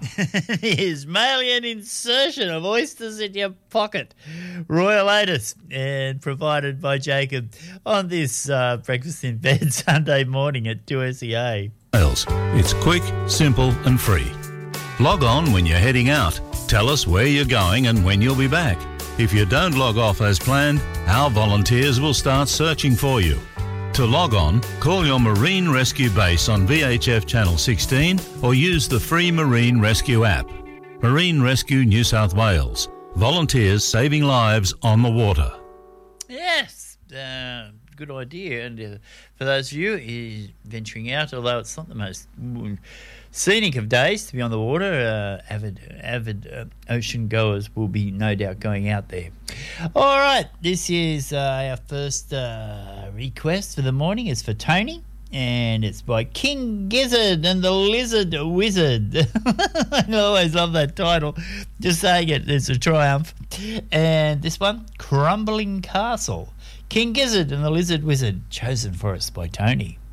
is Malian insertion of oysters in your pocket. Royal Otis, and provided by Jacob on this Breakfast in Bed Sunday morning at 2SEA. It's quick, simple and free. Log on when you're heading out. Tell us where you're going and when you'll be back. If you don't log off as planned, our volunteers will start searching for you. To log on, call your Marine Rescue Base on VHF Channel 16 or use the free Marine Rescue app. Marine Rescue New South Wales. Volunteers saving lives on the water. Yes, good idea. And for those of you venturing out, although it's not the most scenic of days to be on the water, avid ocean goers will be no doubt going out there. All right, this is our first request for the morning. It's for Tony, and it's by King Gizzard and the Lizard Wizard. I always love that title. Just saying it, it's a triumph. And this one, Crumbling Castle. King Gizzard and the Lizard Wizard, chosen for us by Tony.